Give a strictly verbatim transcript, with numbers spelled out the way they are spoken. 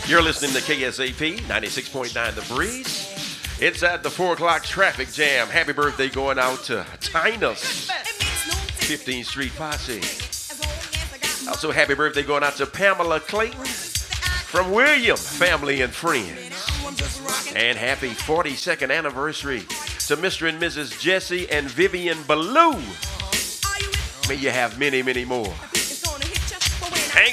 You're listening to K S A P ninety-six point nine The Breeze. Inside the four o'clock traffic jam. Happy birthday going out to Tina's fifteenth Street Posse. Also, happy birthday going out to Pamela Clayton from William Family and Friends. And happy forty-second anniversary to Mister and Missus Jesse and Vivian Ballou. May you have many, many more.